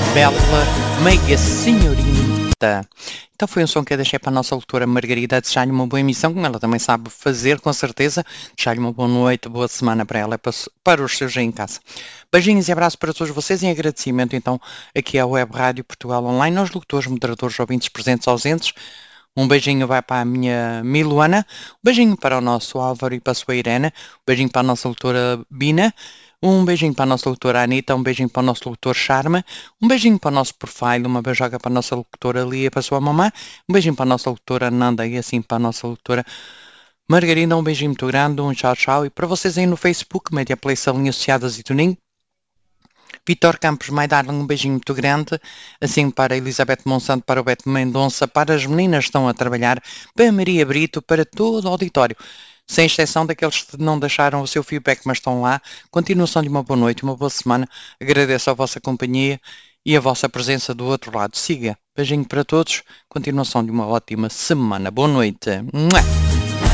bela meia senhorita. Então foi um som que eu deixei para a nossa doutora Margarida, a desejar-lhe uma boa emissão, como ela também sabe fazer, com certeza. Desejar-lhe uma boa noite, boa semana para ela e para os seus aí em casa. Beijinhos e abraços para todos vocês, em agradecimento então aqui à Web Rádio Portugal Online, aos locutores, moderadores, ouvintes presentes, ausentes. Um beijinho vai para a minha Miluana, um beijinho para o nosso Álvaro e para a sua Irene, um beijinho para a nossa doutora Bina, um beijinho para a nossa doutora Anitta, um beijinho para o nosso doutor Charme, um beijinho para o nosso Profile, uma beijoca para a nossa doutora Lia e para a sua mamãe, um beijinho para a nossa doutora Nanda e assim para a nossa doutora Margarida, um beijinho muito grande, um tchau tchau. E para vocês aí no Facebook, Media Play, Salinhas Associadas e Tuning, Vitor Campos Maidarling, um beijinho muito grande, assim para a Elizabeth Monsanto, para o Beto Mendonça, para as meninas que estão a trabalhar, para a Maria Brito, para todo o auditório, sem exceção daqueles que não deixaram o seu feedback, mas estão lá. Continuação de uma boa noite, uma boa semana, agradeço a vossa companhia e a vossa presença do outro lado. Siga, beijinho para todos, continuação de uma ótima semana, boa noite.